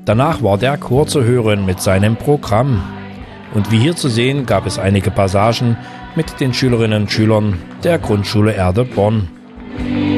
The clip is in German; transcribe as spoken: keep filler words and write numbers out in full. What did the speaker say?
Danach war der Chor zu hören mit seinem Programm. Und wie hier zu sehen, gab es einige Passagen mit den Schülerinnen und Schülern der Grundschule Erde Bonn.